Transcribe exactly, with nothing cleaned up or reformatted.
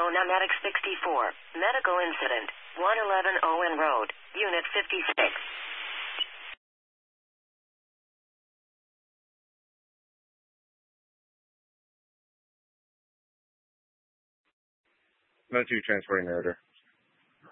Nomadic sixty-four, medical incident, one eleven Owen Road, Unit fifty-six. No two transporting order.